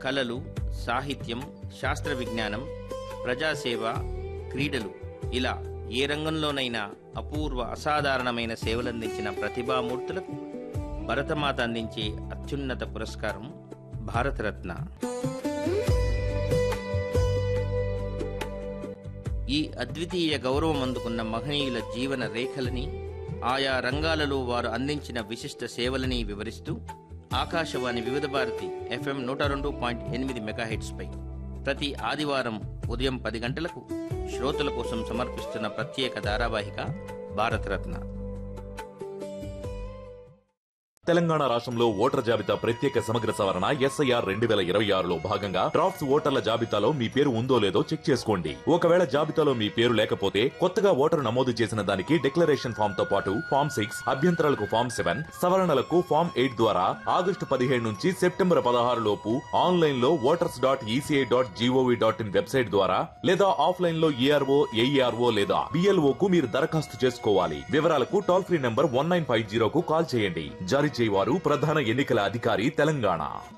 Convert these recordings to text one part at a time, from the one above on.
కళలు, సాహిత్యం, శాస్త్ర విజ్ఞానం, ప్రజాసేవ, క్రీడలు ఇలా ఏ రంగంలోనైనా అపూర్వ అసాధారణమైన సేవలందించిన ప్రతిభామూర్తులకు భరతమాత అందించే అత్యున్నత పురస్కారం భారతరత్న. ఈ అద్వితీయ గౌరవం అందుకున్న మహనీయుల జీవన రేఖలని, ఆయా రంగాలలో వారు అందించిన విశిష్ట సేవలని వివరిస్తూ ఆకాశవాణి వివిధ భారతి FM 102.8 మెగాహెర్ట్జ్పై ప్రతి ఆదివారం ఉదయం 10 గంటలకు శ్రోతల కోసం సమర్పిస్తున్న ప్రత్యేక ధారావాహిక భారతరత్న. తెలంగాణ రాష్ట్రంలో ఓటర్ జాబితా ప్రత్యేక సమగ్ర సవరణ SIR 2026లో భాగంగా డ్రాఫ్ట్స్ ఓటర్ల జాబితాలో మీ పేరు ఉందో లేదో చెక్ చేసుకోండి. ఒకవేళ జాబితాలో మీ పేరు లేకపోతే కొత్తగా ఓటరు నమోదు చేసిన దానికి డిక్లరేషన్ ఫామ్ తో పాటు ఫామ్ 6, అభ్యంతరాలకు ఫామ్ 7, సవరణలకు ఫామ్ 8 ద్వారా ఆగస్టు 15 నుంచి సెప్టెంబర్ 16 లోపు ఆన్లైన్ లో voters.eci.gov.in వెబ్సైట్ ద్వారా లేదా ఆఫ్లైన్ లో ARO, AERO లేదా BLO కు మీరు దరఖాస్తు చేసుకోవాలి. వివరాలకు టోల్ ఫ్రీ నంబర్ 1950 కు కాల్ చేయండి. జారీ చేయవారు ప్రధాన ఎన్నికల అధికారి తెలంగాణ.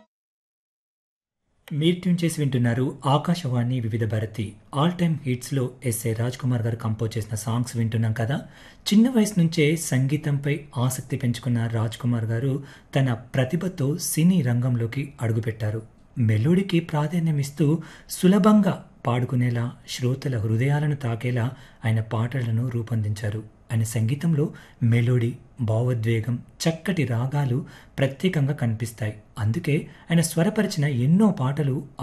మీరు ట్యూన్ చేసి వింటున్నారు ఆకాశవాణి వివిధ Bharati. All time హిట్స్లో SA Raj Kumar గారు కంపోజ్ చేసిన సాంగ్స్ వింటున్నాం కదా. చిన్న వయసు నుంచే సంగీతంపై ఆసక్తి పెంచుకున్న రాజ్ కుమార్ గారు తన ప్రతిభతో సినీ రంగంలోకి అడుగుపెట్టారు. మెలోడీకి ప్రాధాన్యం ఇస్తూ సులభంగా పాడుకునేలా, శ్రోతల హృదయాలను తాకేలా ఆయన పాటలను రూపొందించారు. ఆయన సంగీతంలో మెలోడీ, భావోద్వేగం, చక్కటి రాగాలు ప్రత్యేకంగా కనిపిస్తాయి. అందుకే ఆయన స్వరపరిచిన ఎన్నో పాటలు